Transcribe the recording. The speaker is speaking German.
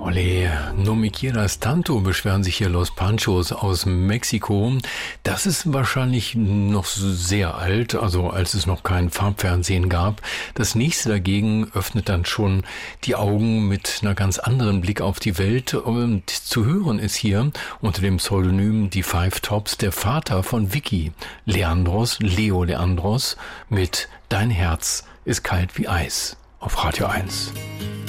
Ole, no me quieras tanto, beschweren sich hier Los Panchos aus Mexiko. Das ist wahrscheinlich noch sehr alt, also als es noch kein Farbfernsehen gab. Das nächste dagegen öffnet dann schon die Augen mit einer ganz anderen Blick auf die Welt. Und zu hören ist hier unter dem Pseudonym Die Five Tops der Vater von Vicky Leandros, Leo Leandros, mit Dein Herz ist kalt wie Eis auf Radio 1.